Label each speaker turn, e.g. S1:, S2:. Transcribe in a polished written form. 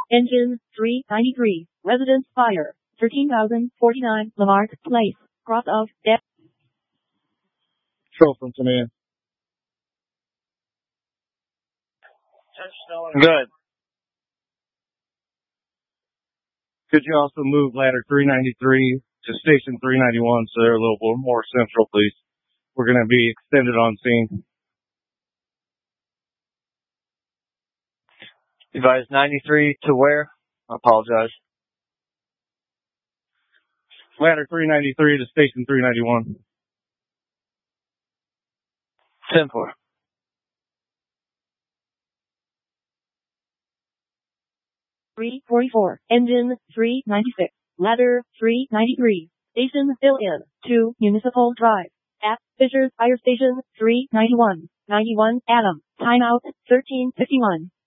S1: Engine 393. Residence Fire. 13,049 Lamarck Place. Cross of Death.
S2: Control from command. Good. Could you also move ladder 393 to station 391 so they're a little more central, please? We're going to be extended on scene.
S3: Advise 93 to where? I apologize.
S2: Ladder 393 to station 391.
S3: 10-4.
S1: Engine 396. Ladder 393. Station fill-in. 2 Municipal Drive. At Fisher's Fire Station 391. 91 Adam. Timeout 13:51.